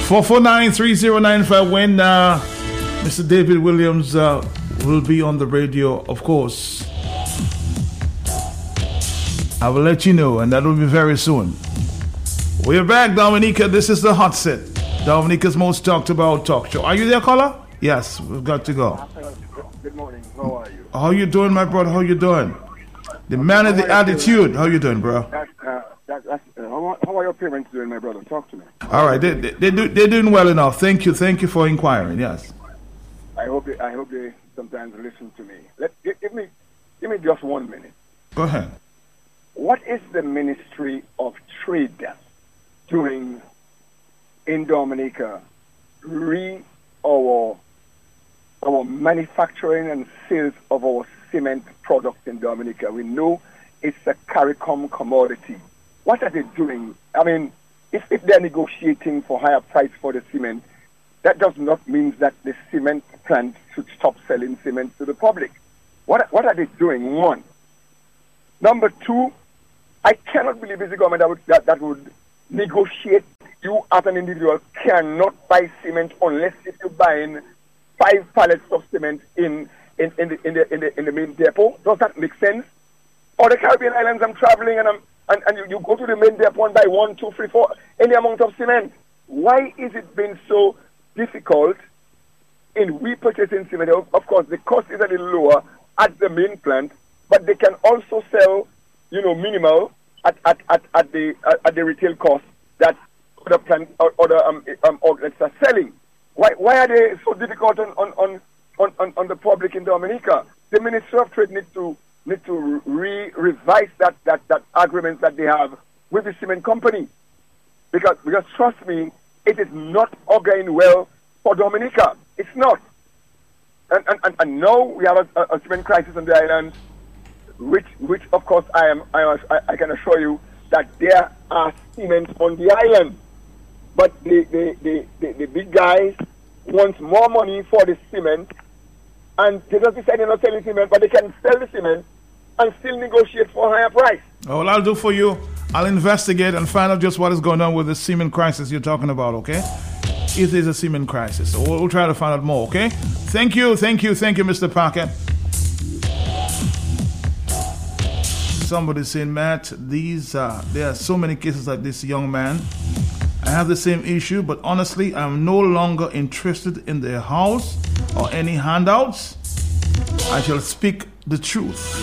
449-3095 when Mr. David Williams will be on the radio, of course. I will let you know, and that will be very soon. We're back, Dominica. This is the Hot Set, Dominica's most talked about talk show. Are you there, caller? Yes, we've got to go. Good morning. How are you? How you doing, my brother? How you doing? The man of the attitude. How you doing, bro? How are your parents doing, my brother? Talk to me. All right, they're doing well enough. Thank you for inquiring. Yes. I hope they sometimes listen to me. Give me just 1 minute. Go ahead. What is the Ministry of Trade doing in Dominica? Our manufacturing and sales of our cement products in Dominica. We know it's a CARICOM commodity. What are they doing? I mean, if they're negotiating for higher price for the cement, that does not mean that the cement plant should stop selling cement to the public. What are they doing? One. Number two, I cannot believe it's a government that would negotiate. You as an individual cannot buy cement unless if you're buying 5 pallets of cement in the main depot. Does that make sense? Or the Caribbean islands, I'm traveling and you go to the main depot and buy 1, 2, 3, 4, any amount of cement. Why is it been so difficult in repurchasing cement? Of course, the cost is a little lower at the main plant, but they can also sell, minimal at the retail cost that other plant or other outlets are selling. Why are they so difficult on the public in Dominica? The Ministry of Trade needs to revise that agreement that they have with the cement company, because trust me, it is not auguring well for Dominica. It's not. And now we have a cement crisis on the island, which of course I can assure you that there are cement on the island, but the big guys want more money for the cement, and they just decide they're not selling cement, but they can sell the cement and still negotiate for a higher price. Oh, well, I'll do for you. I'll investigate and find out just what is going on with the cement crisis you're talking about, okay? It is a cement crisis. So we'll try to find out more, okay? Thank you, Mr. Parker. Somebody's saying, Matt, there are so many cases like this young man. I have the same issue, but honestly, I'm no longer interested in their house or any handouts. I shall speak the truth.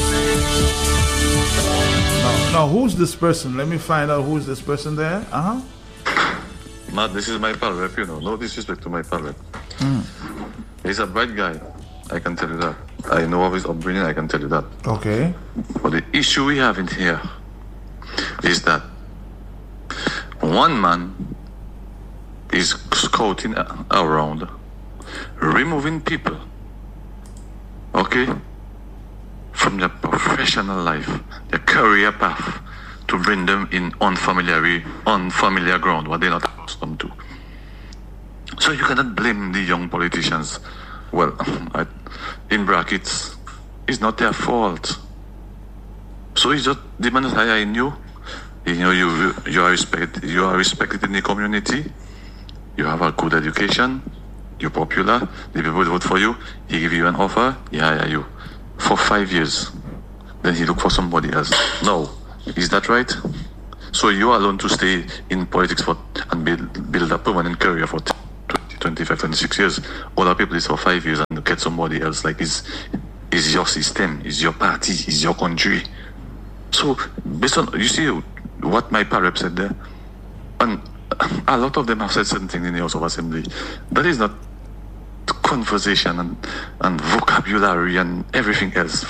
Now, who's this person? Let me find out who's this person there. Matt, this is my pal rep, No disrespect to my pal rep. He's a bright guy, I can tell you that. I know of his upbringing, I can tell you that. Okay. But the issue we have in here is that one man is scouting around, removing people, okay, from their professional life, their career path, to bring them in unfamiliar ground, what they're not accustomed to. So you cannot blame the young politicians. Well, in brackets, it's not their fault. So it's just the man is higher in you. You are respected in the community. You have a good education. You're popular. The people vote for you. He give you an offer. He hire you for 5 years. Then he look for somebody else. No, is that right? So you are alone to stay in politics and build a permanent career for 20, 25, 26 years. Other people is for 5 years and get somebody else. Like is your system, is your party, is your country. So based on you see what my parrot said there, and a lot of them have said certain things in the House of Assembly. That is not conversation and vocabulary and everything else